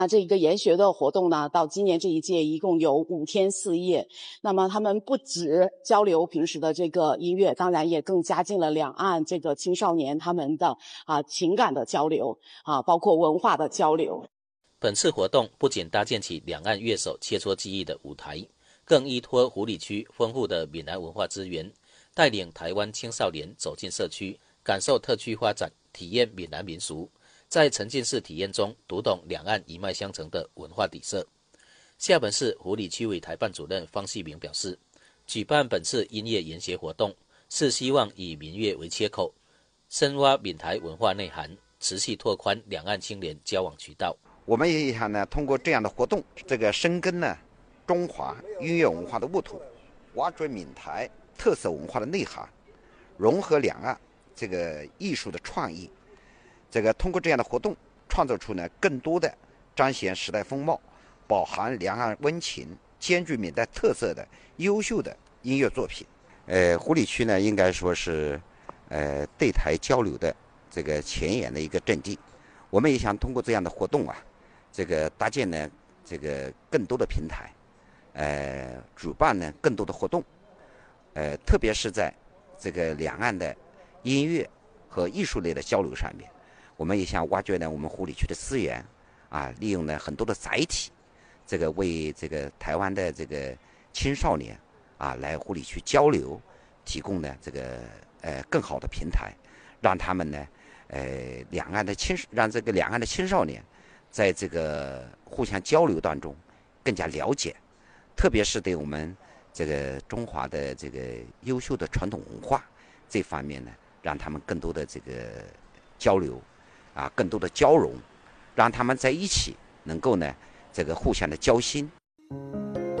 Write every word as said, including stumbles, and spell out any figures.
那这个研学的活动呢，到今年这一届一共有五天四夜。那么他们不只交流平时的这个音乐，当然也更加进了两岸这个青少年他们的啊情感的交流啊，包括文化的交流。 本次活动不仅搭建起两岸乐手切磋技艺的舞台，更依托湖里区丰富的闽南文化资源，带领台湾青少年走进社区，感受特区发展，体验闽南民俗，在沉浸式体验中读懂两岸一脉相承的文化底色。厦门市湖里区委台办主任方细明表示，举办本次音乐研学活动是希望以民乐为切口，深挖闽台文化内涵，持续拓宽两岸青年交往渠道。 我们也想呢，通过这样的活动，这个深耕呢中华音乐文化的沃土，挖掘闽台特色文化的内涵，融合两岸这个艺术的创意。这个通过这样的活动，创造出呢更多的彰显时代风貌、饱含两岸温情、兼具闽台特色的优秀的音乐作品。呃，湖里区呢，应该说是呃对台交流的这个前沿的一个阵地。我们也想通过这样的活动啊，这个搭建呢这个更多的平台，呃，主办呢更多的活动，呃，特别是在这个两岸的音乐和艺术类的交流上面，我们也想挖掘呢我们湖里区的资源啊，利用呢很多的载体，这个为这个台湾的这个青少年啊来湖里区交流提供呢这个呃更好的平台，让他们呢呃两岸的青让这个两岸的青少年在这个互相交流当中更加了解，特别是对我们这个中华的这个优秀的传统文化这方面呢，让他们更多的这个交流啊，更多的交融，让他们在一起能够呢这个互相的交心。